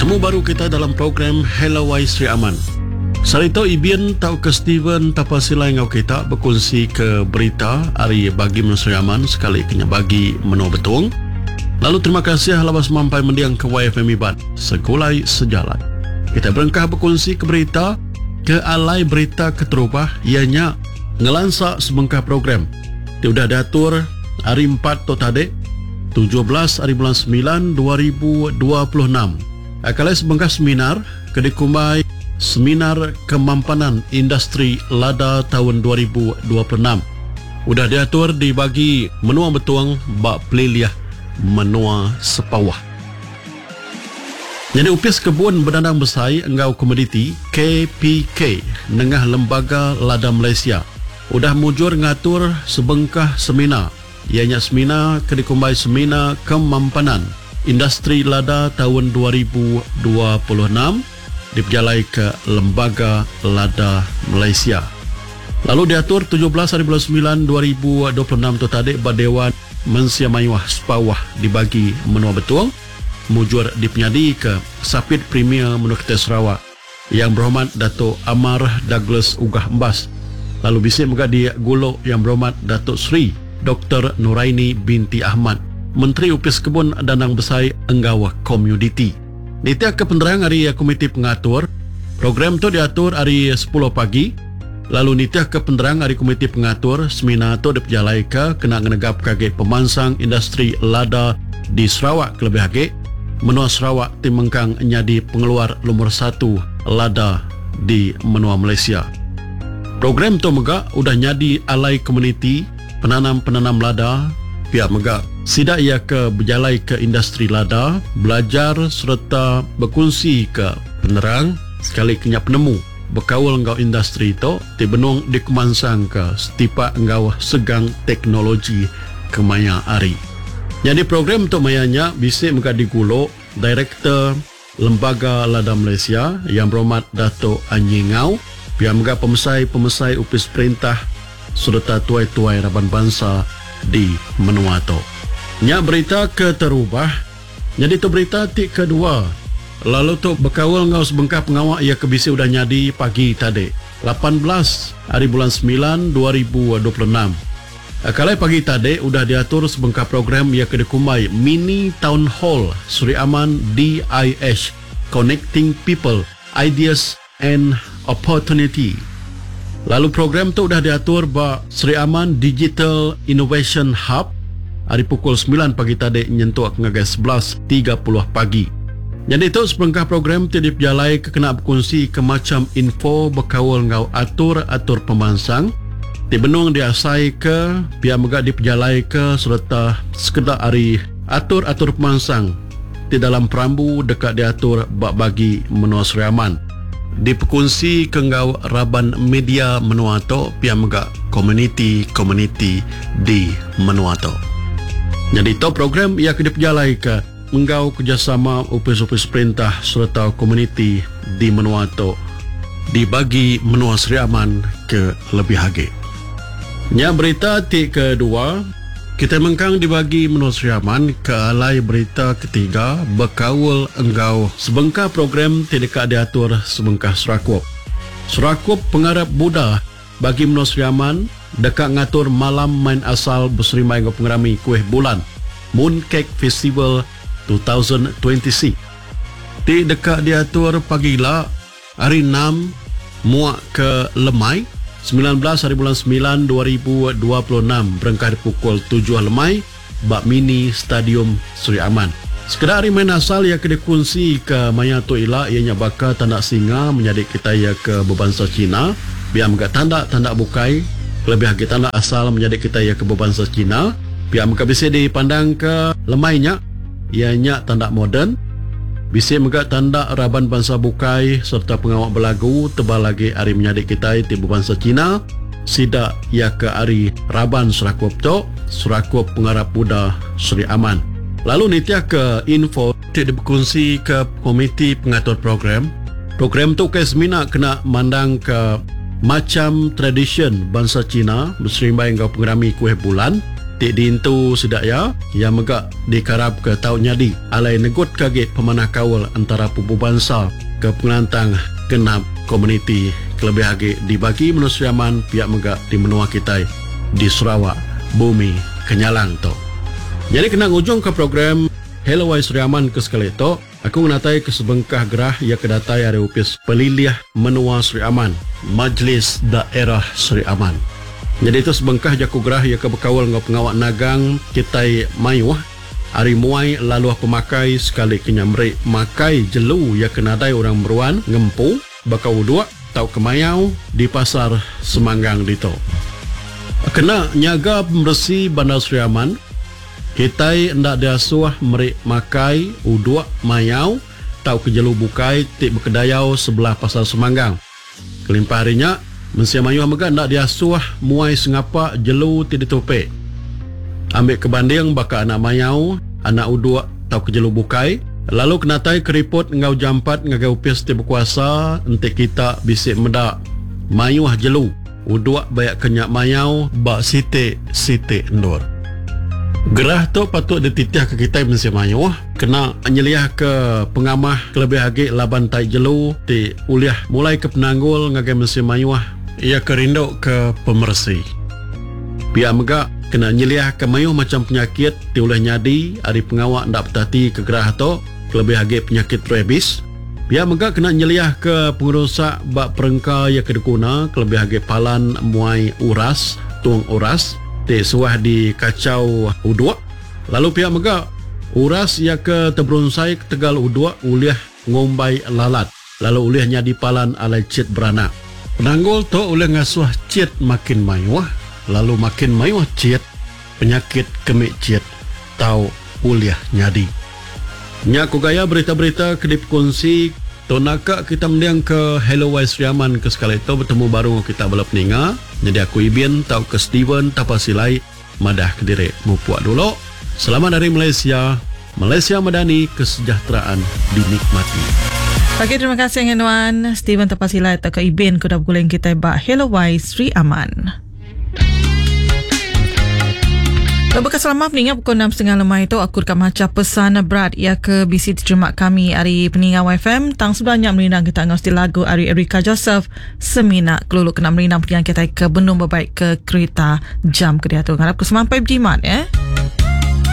Temu baru kita dalam program Hello Wai Sri Aman. Sarito Ibian tau ke Steven tapasilai ngau kita berkongsi ke berita hari bagi menua Sri Aman sekali kena bagi menua betung. Lalu terima kasih lawas mampai mendiang ke YFM Iban segulai sejalan. Kita berengkah berkongsi ke berita ke alai berita keterubah ianya ngelansa sebengkah program. Dia sudah diatur hari 4 tu tadi 17 hari bulan 9 2026. Akalai sebengkah seminar kedekumai Seminar Kemampanan Industri Lada tahun 2026. Udah diatur dibagi menua betuang bak peliliah menua sepawah. Jadi upis kebun berdandang besai engau komoditi KPK Nengah Lembaga Lada Malaysia udah mujur ngatur sebengkah seminar. Ianya seminar kedekumai Seminar Kemampanan Industri Lada tahun 2026 diperjalai ke Lembaga Lada Malaysia. Lalu diatur 17 hari bulan 9 2026 tu tadi Dewan Mensiamayuah Sepawah dibagi menua betuang mujur dipenyadi ke Sapit Premier Menua Kedah Sarawak Yang Berhormat Datuk Amar Douglas Ugah Embas. Lalu bisik juga di Gulok Yang Berhormat Datuk Sri Dr. Nuraini binti Ahmad Menteri Upis Kebun Dandang Besai Enggawa Komuniti. Nitiak ke penerang hari komiti pengatur. Program tu diatur hari 10 pagi. Lalu nitiak ke penerang hari komiti pengatur. Seminar tu diperjalai ke kena ngenegap kage pemansang industri lada di Sarawak kelebih hake. Menua Sarawak timengkang nyadi pengeluar nomor 1 lada di menua Malaysia. Program tu megak udah nyadi alai komuniti penanam-penanam lada pihak megak. Sidak ia ke berjalai ke industri lada, belajar serta berkongsi ke penerang sekali kenya penemu berkawal engkau industri itu dibenung dikemansang ke setipak engkau segang teknologi kemaya ari. Jadi program untuk mayanya bisik mereka digulok Direktur Lembaga Lada Malaysia Yang Berhormat Datuk Anyi Ngau pihak mereka pemesai upis perintah serta tuai-tuai Raban Bangsa di menua itu. Nyak berita keterubah. Jadi tu berita tik kedua. Lalu tu berkawal ngau sebengkah pengawak ia kebisi udah nyadi pagi tadi 18 hari bulan 9 2026. Kalai pagi tadi udah diatur sebengkah program ia kedekumai Mini Town Hall Sri Aman DIH Connecting People, Ideas and Opportunity. Lalu program tu udah diatur ba Sri Aman Digital Innovation Hub hari pukul 9 pagi tadi nyentuh ngagai 11.30 pagi. Jadi itu sebengkah program tu diperjalai ke kena berkongsi ke macam info berkawal ngau atur pemansang. Dibenung diasai ke pihak megak diperjalai ke serta sekedar hari atur pemansang di dalam perambu dekat diatur bak bagi menua Sri Aman. Diperkongsi ke ngau Raban Media menua tu pihak megak komuniti di menua tu. Jadi itu program ia akan diperjalai ke menggau kerjasama upis-upis perintah serta komuniti di menua itu dibagi menua Sri Aman ke lebih hage. Nya berita tik kedua kita mengkang dibagi menua Sri Aman ke alai berita ketiga berkawal enggau sebengkah program tidak diatur sebengkah Serakup. Serakup pengarap Buddha bagi menua Sri Aman dekat ngatur malam main asal berserimai dengan pengerami kuih bulan Mooncake Festival 2026. Di dekat diatur pagila hari 6 muak ke Lemai 19 hari bulan 9 2026 berengkah di pukul 7 Lemai bak mini Stadium Sri Aman. Sekedar hari main asal ia kena kunci ke maya tu ila ianya bakal tanda singa menjadi kita ia ke berbangsa Cina biar mereka tanda bukai lebih lagi tanda asal menjadi kita ia ke berbangsa Cina. Pihak mereka bisa dipandang ke lemainya ianya tanda moden. Bisa mereka tanda Raban Bangsa Bukai serta pengawak berlagu tebal lagi hari menjadi kita di berbangsa Cina. Sida ia ke hari Raban Serakup tu Serakup Pengarap Buddha Sri Aman. Lalu nitiah ke info tidak berkongsi ke komiti pengatur program. Program tu ke semina kena mandang ke macam tradition bangsa Cina berserimbai engkau pengerami kuih bulan Tik diintu sedak ya, yang megak dikarab ke tau nyadi. Alai negut kaget pemanah kawal antara pupu bangsa ke pengelantang genap komuniti kelebih hagi dibagi manusia man pihak megak di menua kita di Sarawak, bumi kenyalang to. Jadi kena ujung ke program Hello Wai Sri Aman ke sekali to. Aku menatai ke sebengkah gerah ia kedatai hari upis peliliah menua Sri Aman, Majlis Daerah Sri Aman. Jadi itu sebengkah jaku gerah ia ke berkawal dengan pengawak nagang kitai mayuh hari muai lalu pemakai sekali kenyamrik makai jelu ia kenadai orang meruan ngempu bakau dua tau kemayau di pasar Semanggang dito. Kena nyaga pembersih Bandar Sri Aman kitai ndak diasuh merik makai udua mayau tau kejelu bukai tik berkedayau sebelah pasar Semanggang. Kelimpah harinya Mensia mayuh mega ndak diasuh muai sengapa jelu tidak topek. Ambil kebanding baka anak mayau, anak udua tau kejelu bukai. Lalu kenatai keriput ngau jampat ngagau upis ti berkuasa entik kita bisik medak mayuh jelu. Udua bayak kenyak mayau bak siti endor. Gerah tu patut dititiah ke kita mensia mayuh. Kena nyeliah ke pengamah kelebih hagi laban tai jelu ti uliah mulai ke penanggul ngagai mensia mayuh. Ia kerinduk ke pemersih. Pihak megak kena nyeliah ke mayuh macam penyakit tiulah nyadi hari pengawak ndak petati ke gerah tu kelebih hagi penyakit rabies. Pihak megak kena nyeliah ke pengerusak bak perengka ia kedekuna kelebih hagi palan muai uras, tuang uras ti suah di kacau udua. Lalu pihak megak uras ia ke teberunsai tegal udua uliah ngombai lalat. Lalu uliah nyadi palan alai cit beranak. Penanggul tu oleh ngasuh cit makin mayuh, lalu makin mayuh cit, penyakit kemik cit, tau uliah nyadi. Nyak ku gaya berita-berita kedip kongsi, tu nakak kita mendiang ke Hello Wai Sri Aman ke sekali itu bertemu baru kita balap ninga. Jadi aku Ibin tau ke Steven Tapasilai madah Kediri mupuak dulu. Selamat dari Malaysia, Malaysia Madani, kesejahteraan dinikmati. Okey, terima kasih Henwan Steven Tapasilai atau ke Ibin kuda berguling kita ba Hello Wai Sri Aman. Lepas selamat peningat pukul 6.30 lemah itu aku rekam macam pesan berat ia ke bisi terjemah kami hari peningat YFM tang sebenarnya merindang kita ngos di lagu Ari Erika Joseph Semina kelulu kena merindang peningat kita ke benung berbaik ke kereta jam ke dia tu ngarap ke semampai berjimat